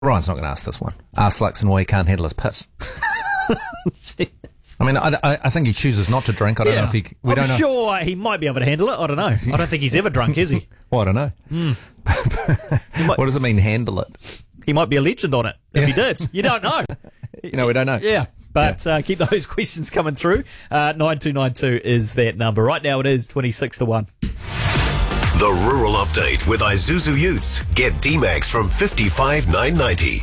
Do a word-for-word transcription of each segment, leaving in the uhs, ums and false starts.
Ryan's not going to ask this one. Ask Luxon why he can't handle his piss. I mean, I, I, I think he chooses not to drink. I don't yeah. know if he... We I'm don't know. sure he might be able to handle it. I don't know. I don't think he's ever drunk, has he? Well, I don't know. Mm. might, what does it mean, handle it? He might be a legend on it, if yeah. he did. You don't know. You know, we don't know. Yeah. But yeah. Uh, keep those questions coming through. Uh, nine two nine two is that number. Right now it is twenty-six to one. The Rural Update with Isuzu Utes. Get D-Max from fifty-five nine ninety.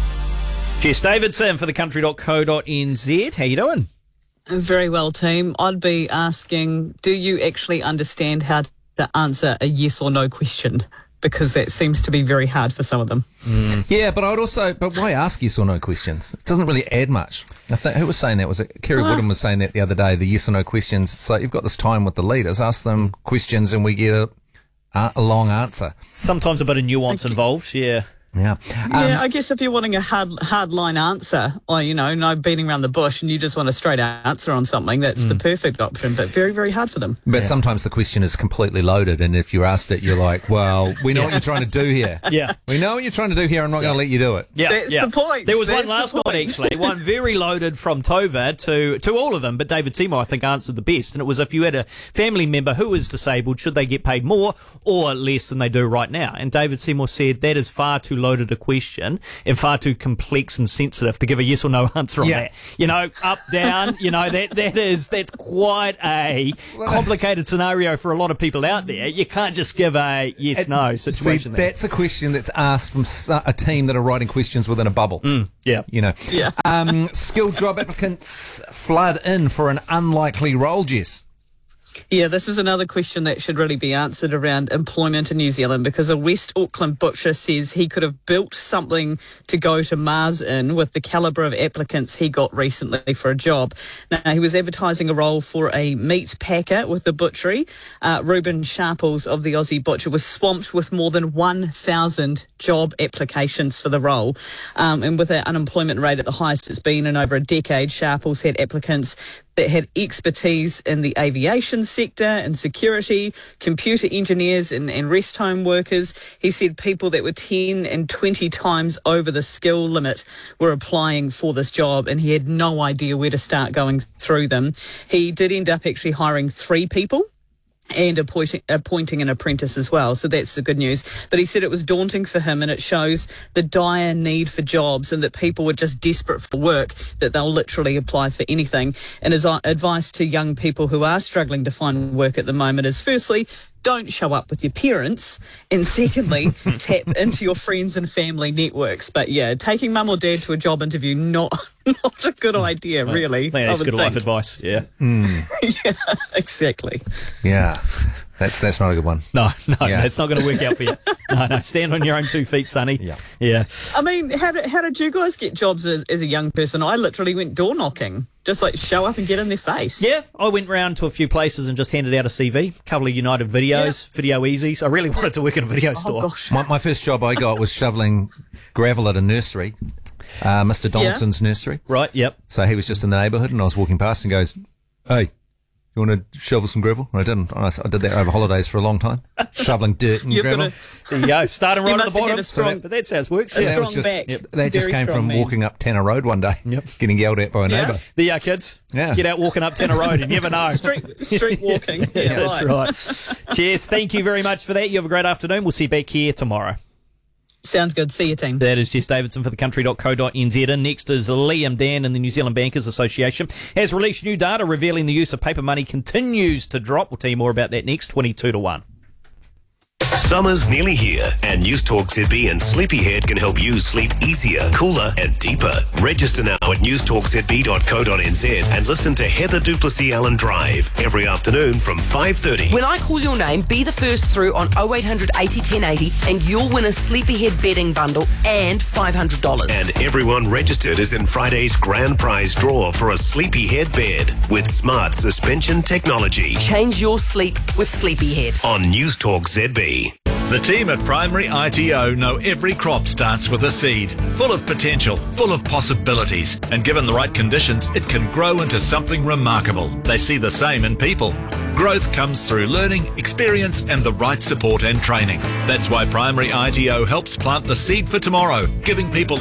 Jess Davidson for the country dot co dot n z. How you doing? Very well, team. I'd be asking, do you actually understand how to answer a yes or no question? Because that seems to be very hard for some of them. Mm. Yeah, but I would also, but why ask yes or no questions? It doesn't really add much. I think, who was saying that? Was it Kerry uh, Woodham was saying that the other day, the yes or no questions. So you've got this time with the leaders, ask them questions and we get a, a long answer. Sometimes a bit of nuance involved, yeah. Yeah. Um, yeah, I guess if you're wanting a hard hard line answer, or, you know, no beating around the bush and you just want a straight answer on something, that's mm. the perfect option, but very, very hard for them. But yeah. sometimes the question is completely loaded, and if you're asked it, you're like, well, we know yeah. what you're trying to do here. Yeah. We know what you're trying to do here, I'm not yeah. going to let you do it. Yeah. That's yeah. the point. There was that's one last night, actually, one very loaded from Tova to, to all of them, but David Seymour, I think, answered the best, and it was if you had a family member who is disabled, should they get paid more or less than they do right now? And David Seymour said that is far too loaded a question and far too complex and sensitive to give a yes or no answer on yeah. that. You know, up, down, you know, that that is, that's quite a complicated scenario for a lot of people out there. You can't just give a yes, no situation see, there. That's a question that's asked from a team that are writing questions within a bubble. Mm, yeah. You know. Yeah. Um, skilled job applicants flood in for an unlikely role, Jess. Yeah, this is another question that should really be answered around employment in New Zealand, because a West Auckland butcher says he could have built something to go to Mars in with the calibre of applicants he got recently for a job. Now, he was advertising a role for a meat packer with the butchery. Uh, Reuben Sharples of the Aussie Butcher was swamped with more than one thousand job applications for the role. Um, and with an unemployment rate at the highest it's been in over a decade, Sharples had applicants that had expertise in the aviation sector and security, computer engineers and, and rest home workers. He said people that were ten and twenty times over the skill limit were applying for this job, and he had no idea where to start going through them. He did end up actually hiring three people and appointing, appointing an apprentice as well. So that's the good news. But he said it was daunting for him, and it shows the dire need for jobs and that people were just desperate for work, that they'll literally apply for anything. And his advice to young people who are struggling to find work at the moment is, firstly, don't show up with your parents, and secondly, tap into your friends and family networks. But yeah, taking mum or dad to a job interview, not not a good idea, right. really. I think that's I good think. life advice, yeah. Mm. Yeah, exactly. Yeah, that's that's not a good one. No, no, yeah. It's not going to work out for you. No, no, stand on your own two feet, Sonny. Yeah. Yeah. I mean, how did, how did you guys get jobs as, as a young person? I literally went door knocking. Just like show up and get in their face. Yeah, I went round to a few places and just handed out a C V, a couple of United Videos, yeah. Video Easies. I really wanted to work in a video oh, store. Gosh. My, my first job I got was shoveling gravel at a nursery, uh, Mister Donaldson's yeah. nursery. Right, yep. So he was just in the neighbourhood, and I was walking past and goes, hey, you want to shovel some gravel? And I didn't. I did that over holidays for a long time, shoveling dirt and You've gravel. A, there you go, starting right at the bottom. Strong, but that's how it works. A yeah. strong just, back. Yep, that just Very came from man. walking up Tanner Road one day, yep. getting yelled at by a yeah. neighbour. There you are, kids. Yeah. Get out walking up Tanner Road, you never know. Street, street walking. yeah, yeah, that's right. right. Cheers, thank you very much for that. You have a great afternoon. We'll see you back here tomorrow. Sounds good. See you, team. That is Jess Davidson for the country dot co dot n z. And next is Liam Dan, and the New Zealand Bankers Association has released new data revealing the use of paper money continues to drop. We'll tell you more about that next, twenty-two to one. Summer's nearly here, and News Talk Z B and Sleepyhead can help you sleep easier, cooler and deeper. Register now at news talk z b dot co dot n z and listen to Heather Duplessis Allen Drive every afternoon from five thirty. When I call your name, be the first through on oh eight hundred eighty ten eighty and you'll win a Sleepyhead bedding bundle and five hundred dollars. And everyone registered is in Friday's grand prize draw for a Sleepyhead bed with smart suspension technology. Change your sleep with Sleepyhead. On News Talk Z B. The team at Primary I T O know every crop starts with a seed, full of potential, full of possibilities, and given the right conditions, it can grow into something remarkable. They see the same in people. Growth comes through learning, experience, and the right support and training. That's why Primary I T O helps plant the seed for tomorrow, giving people